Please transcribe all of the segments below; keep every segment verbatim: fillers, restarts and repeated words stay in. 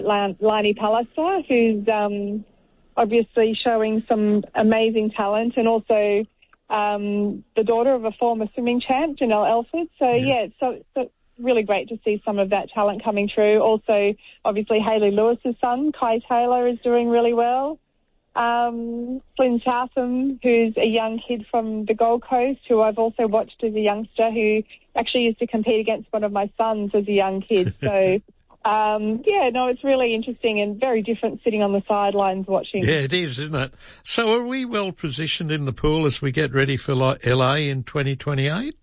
Lan- Lani Pallister, who's um, obviously showing some amazing talent, and also um, the daughter of a former swimming champ, Janelle Elford. So, yeah, yeah it's so, so really great to see some of that talent coming through. Also, obviously, Hayley Lewis's son, Kai Taylor, is doing really well. Um, Flynn Chatham, who's a young kid from the Gold Coast, who I've also watched as a youngster, who actually used to compete against one of my sons as a young kid. So, um, yeah, no, it's really interesting and very different sitting on the sidelines watching. Yeah, it is, isn't it? So are we well positioned in the pool as we get ready for like L A in twenty twenty-eight?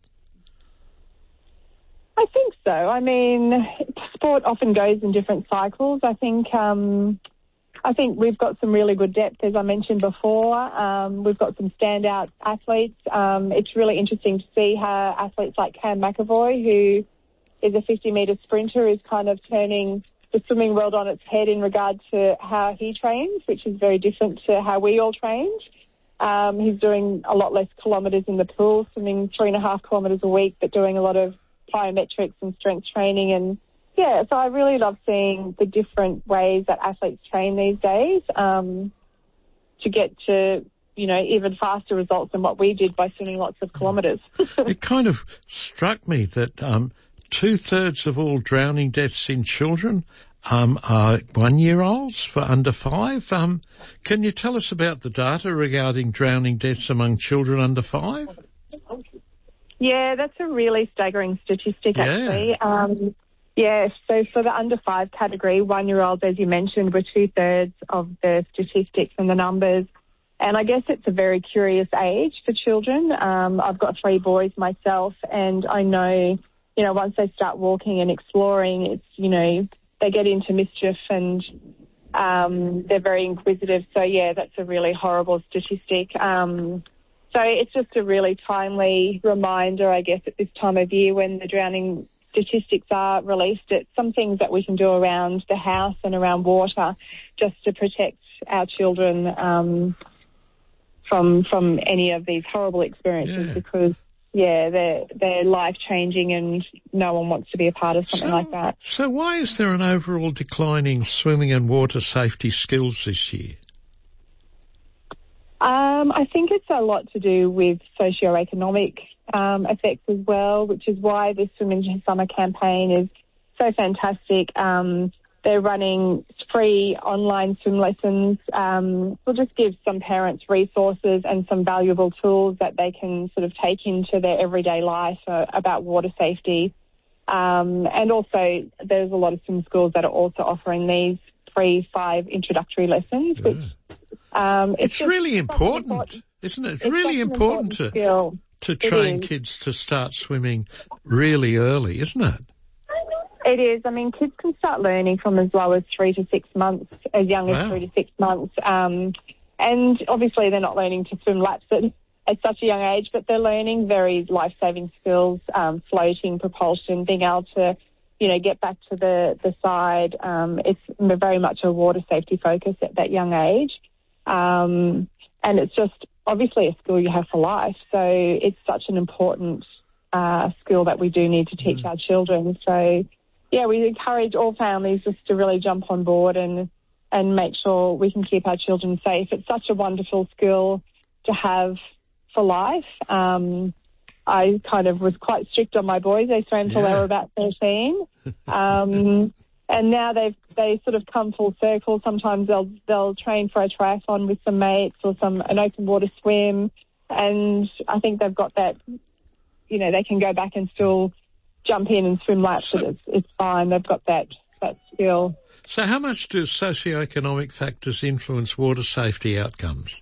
I think so. I mean, sport often goes in different cycles. I think... Um, I think we've got some really good depth, as I mentioned before. Um, we've got some standout athletes. Um, it's really interesting to see how athletes like Cam McAvoy, who is a fifty-metre sprinter, is kind of turning the swimming world on its head in regard to how he trains, which is very different to how we all trained. Um, he's doing a lot less kilometres in the pool, swimming three and a half kilometres a week, but doing a lot of plyometrics and strength training. And yeah, so I really love seeing the different ways that athletes train these days um, to get to, you know, even faster results than what we did by swimming lots of kilometres. It kind of struck me that um, two-thirds of all drowning deaths in children um, are one-year-olds for under five. Um, can you tell us about the data regarding drowning deaths among children under five? Yeah, that's a really staggering statistic, yeah. actually. Um, Yeah, so for the under five category, one-year-olds, as you mentioned, were two-thirds of the statistics and the numbers. And I guess it's a very curious age for children. Um, I've got three boys myself, and I know, you know, once they start walking and exploring, it's, you know, they get into mischief and um, they're very inquisitive. So, yeah, that's a really horrible statistic. Um, so it's just a really timely reminder, I guess, at this time of year when the drowning statistics are released. It's some things that we can do around the house and around water just to protect our children um, from from any of these horrible experiences yeah. because, yeah, they're, they're life-changing and no one wants to be a part of something so, like that. So why is there an overall decline in swimming and water safety skills this year? Um, I think it's a lot to do with socioeconomic um, effects as well, which is why this Swim Into Summer campaign is so fantastic. Um, they're running free online swim lessons. Um, we'll just give some parents resources and some valuable tools that they can sort of take into their everyday life uh, about water safety. Um, and also there's a lot of swim schools that are also offering these free five introductory lessons, yeah. which Um, it's, it's really important, important, isn't it? It's, it's really important, important to to train kids to start swimming really early, isn't it? It is. I mean, kids can start learning from as low as three to six months, as young as wow. three to six months. Um, and obviously they're not learning to swim laps at, at such a young age, but they're learning very life-saving skills, um, floating, propulsion, being able to, you know, get back to the, the side. Um, it's very much a water safety focus at that young age. Um, and it's just obviously a skill you have for life. So it's such an important uh, skill that we do need to teach mm. our children. So, yeah, we encourage all families just to really jump on board and, and make sure we can keep our children safe. It's such a wonderful skill to have for life. Um, I kind of was quite strict on my boys. They swam until yeah. they were about thirteen. Um, and now they've they sort of come full circle. Sometimes they'll they'll train for a triathlon with some mates or some an open water swim, and I think they've got that. You know, they can go back and still jump in and swim laps. So, but it's it's fine. They've got that that skill. So, how much do socioeconomic factors influence water safety outcomes?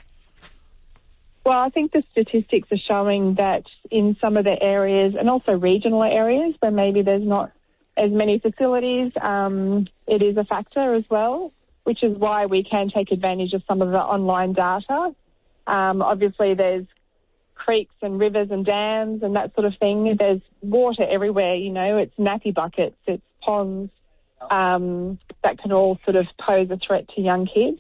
Well, I think the statistics are showing that in some of the areas, and also regional areas where maybe there's not as many facilities, um, it is a factor as well, which is why we can take advantage of some of the online data. Um, obviously, there's creeks and rivers and dams and that sort of thing. There's water everywhere, you know, it's nappy buckets, it's ponds um, that can all sort of pose a threat to young kids.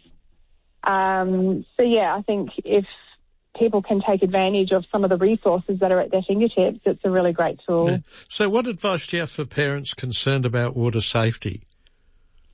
Um, so, yeah, I think if people can take advantage of some of the resources that are at their fingertips, it's a really great tool. Yeah. So what advice do you have for parents concerned about water safety?